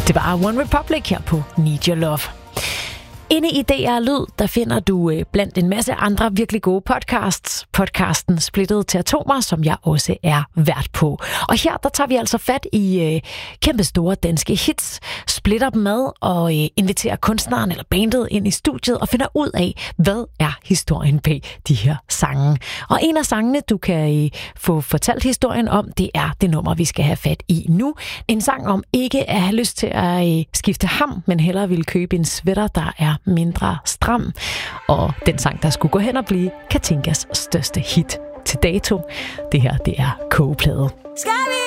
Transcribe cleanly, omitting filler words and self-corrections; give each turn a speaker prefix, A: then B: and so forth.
A: Det var One Republic her på Need Your Love. Inde i DR Lyd, der finder du blandt en masse andre virkelig gode podcasts. Podcasten Splittet til Atomer, som jeg også er vært på. Og her, der tager vi altså fat i kæmpe store danske hits, splitter dem med og inviterer kunstneren eller bandet ind i studiet og finder ud af, hvad er historien bag de her sange. Og en af sangene, du kan få fortalt historien om, det er det nummer, vi skal have fat i nu. En sang om ikke at have lyst til at skifte ham, men hellere ville købe en sweater, der er mindre stram. Og den sang, der skulle gå hen og blive Katinkas største hit til dato. Det her, det er Kogeplade.
B: Skal vi